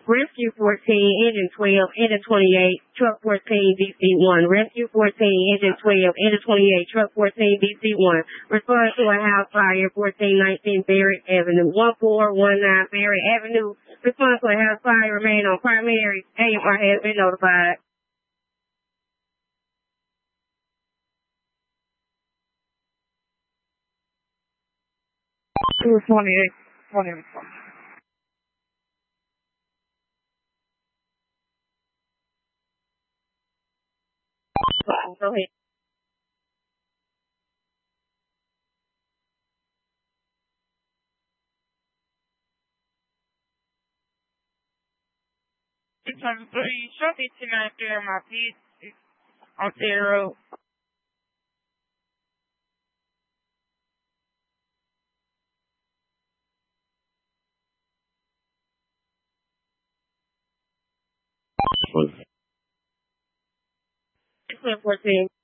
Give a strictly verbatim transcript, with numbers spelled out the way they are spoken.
Rescue fourteen, engine twelve, engine twenty-eight, truck fourteen, D C one. Rescue fourteen, engine twelve, engine twenty-eight, truck fourteen, D C one. Respond to a house fire, fourteen nineteen Barrett Avenue, one four one nine Barrett Avenue. Respond to a house fire, remain on primary. A M R has been notified. two twenty-eight, twenty response. Go ahead. six hundred three, show me two ninety-three on my feet on zero. six fourteen.